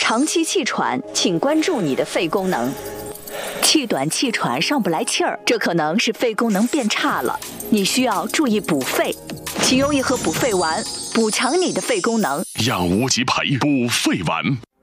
长期气喘，请关注你的肺功能。气短气喘上不来气儿，这可能是肺功能变差了，你需要注意补肺。请用一盒补肺丸，补强你的肺功能。 养无极培补肺丸。